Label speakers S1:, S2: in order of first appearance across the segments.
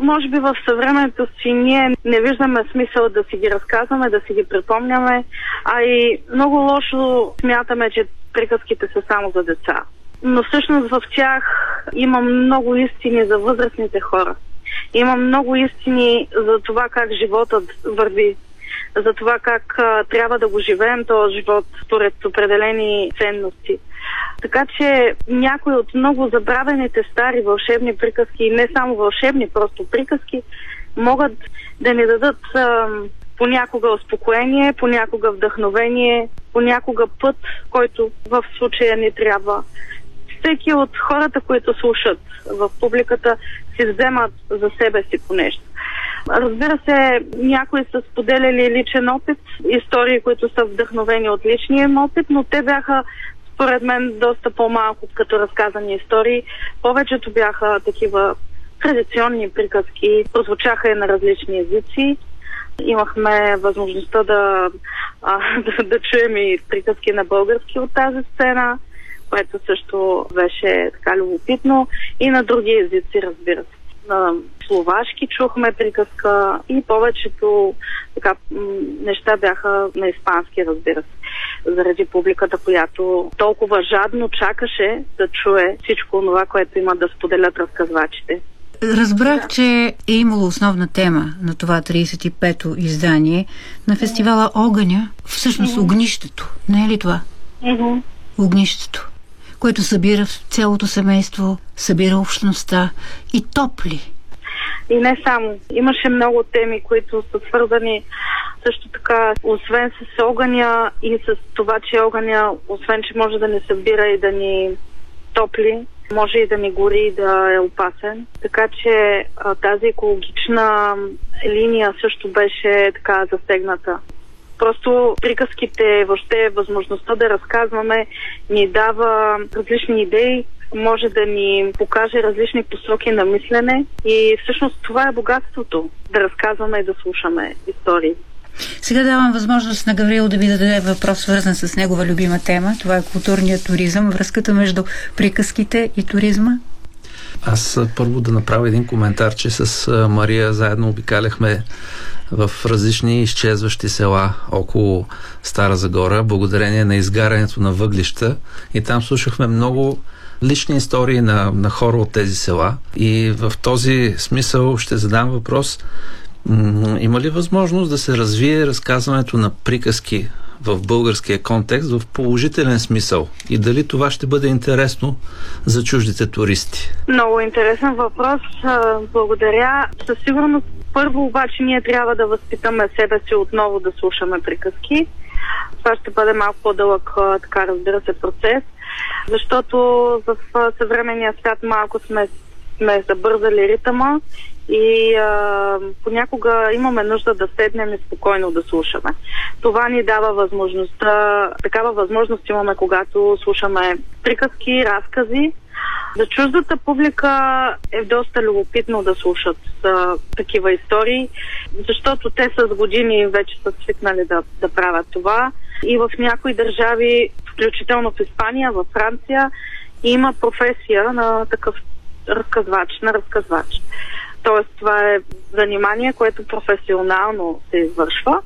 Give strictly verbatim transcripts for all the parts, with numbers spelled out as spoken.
S1: може би в съвременето си ние не виждаме смисъл да си ги разказваме, да си ги припомняме, а и много лошо смятаме, че приказките са само за деца. Но всъщност в тях има много истини за възрастните хора. Има много истини за това как животът върви, за това как а, трябва да го живеем този живот според определени ценности. Така че някои от много забравените стари вълшебни приказки, не само вълшебни, просто приказки, могат да ни дадат а, понякога успокоение, понякога вдъхновение, понякога път, който в случая ни трябва. Всеки от хората, които слушат в публиката, си вземат за себе си по нещо. Разбира се, някои са споделяли личен опит, истории, които са вдъхновени от личния им опит, но те бяха, според мен, доста по-малко като разказани истории. Повечето бяха такива традиционни приказки, прозвучаха и на различни езици. Имахме възможността да, а, да, да чуем и приказки на български от тази сцена, което също беше така любопитно, и на други езици, разбира се. На словашки чухме приказка и повечето така, неща бяха на испански, разбира се, заради публиката, която толкова жадно чакаше да чуе всичко това, което има да споделят разказвачите.
S2: Разбрах,
S1: да.
S2: че е имало основна тема на това тридесет и пето издание на фестивала Огъня, всъщност mm-hmm. огнището. Не е ли това?
S1: Mm-hmm.
S2: Огнището, което събира цялото семейство, събира общността и топли.
S1: И не само. Имаше много теми, които са свързани също така, освен с огъня и с това, че огъня, освен че може да ни събира и да ни топли, може и да ни гори и да е опасен. Така че тази екологична линия също беше така засегната. Просто приказките, въобще възможността да разказваме, ни дава различни идеи, може да ни покаже различни посоки на мислене и всъщност това е богатството, да разказваме и да слушаме истории.
S2: Сега давам възможност на Гавриил да ви даде въпрос, свързан с негова любима тема. Това е културният туризъм, връзката между приказките и туризма.
S3: Аз първо да направя един коментар, че с Мария заедно обикаляхме в различни изчезващи села около Стара Загора, благодарение на изгарянето на въглища, и там слушахме много лични истории на, на хора от тези села. И в този смисъл ще задам въпрос: има ли възможност да се развие разказването на приказки в българския контекст в положителен смисъл? И дали това ще бъде интересно за чуждите туристи?
S1: Много интересен въпрос. Благодаря. Със сигурност първо обаче ние трябва да възпитаме себе си отново да слушаме приказки. Това ще бъде малко по-дълъг, така разбира се, процес, защото в съвременния свят малко сме, сме забързали ритъма и а, понякога имаме нужда да седнем и спокойно да слушаме. Това ни дава възможността, такава възможност имаме, когато слушаме приказки, разкази. За чуждата публика е доста любопитно да слушат а, такива истории, защото те с години вече са свикнали да, да правят това. И в някои държави, включително в Испания, във Франция, има професия на такъв разказвач, на разказвач. Тоест това е занимание, което професионално се извършва.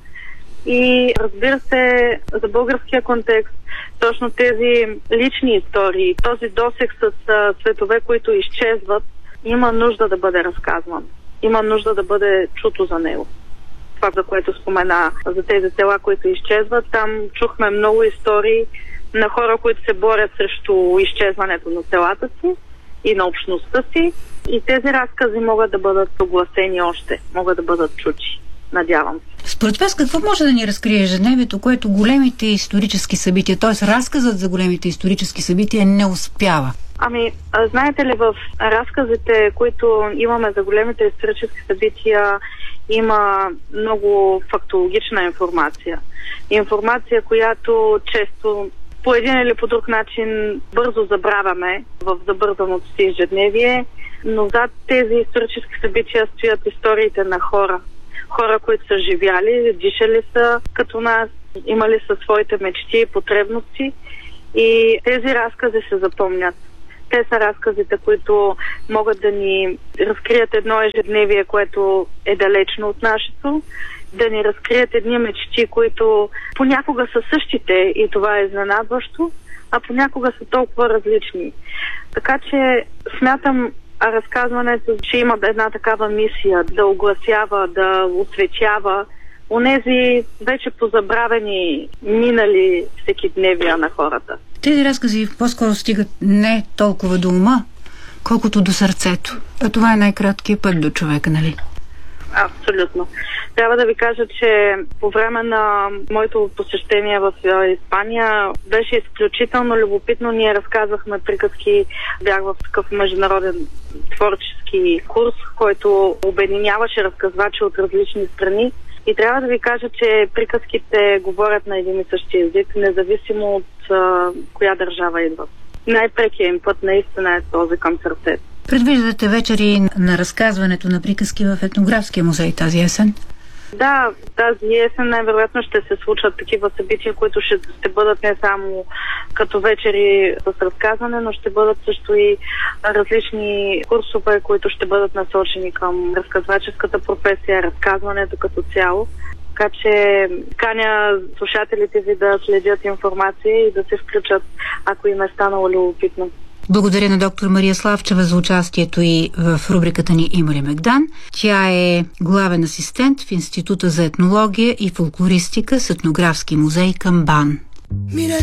S1: И разбира се, за българския контекст, точно тези лични истории, този досег с а, светове, които изчезват, има нужда да бъде разказван. Има нужда да бъде чуто за него. Това, за което спомена, за тези села, които изчезват, там чухме много истории на хора, които се борят срещу изчезването на селата си и на общността си. И тези разкази могат да бъдат огласени още, могат да бъдат чути. Надявам се.
S2: Според вас какво може да ни разкрие ежедневието, което големите исторически събития, т.е. разказът за големите исторически събития не успява?
S1: Ами, знаете ли, в разказите, които имаме за големите исторически събития, има много фактологична информация. Информация, която често по един или по друг начин бързо забравяме в забързаното си ежедневие, но зад тези исторически събития стоят историите на хора. Хора, които са живяли, дишали са като нас, имали са своите мечти и потребности, и тези разкази се запомнят. Те са разказите, които могат да ни разкрият едно ежедневие, което е далечно от нашето, да ни разкрият едни мечти, които понякога са същите и това е изненадващо, а понякога са толкова различни. Така че смятам разказването, че има една такава мисия да огласява, да осветява онези вече позабравени, минали всекидневия на хората.
S2: Тези разкази по-скоро стигат не толкова до ума, колкото до сърцето. А това е най-краткият път до човека, нали?
S1: Абсолютно. Трябва да ви кажа, че по време на моето посещение в Испания беше изключително любопитно. Ние разказвахме приказки, бях в такъв международен творчески курс, който обединяваше разказвачи от различни страни. И трябва да ви кажа, че приказките говорят на един и същи език, независимо от а, коя държава идват. Най-прекият им път наистина е този към сърцето.
S2: Предвиждате вечери на разказването на приказки в етнографския музей тази есен?
S1: Да, тази есен най-вероятно ще се случат такива събития, които ще, ще бъдат не само като вечери с разказване, но ще бъдат също и различни курсове, които ще бъдат насочени към разказваческата професия, разказването като цяло. Така че каня слушателите ви да следят информация и да се включат, ако им е станало любопитно.
S2: Благодаря на доктор Мария Славчева за участието и в рубриката ни «Има ли Мегдан?». Тя е главен асистент в Института за етнология и фолклористика с етнографски музей към БАН.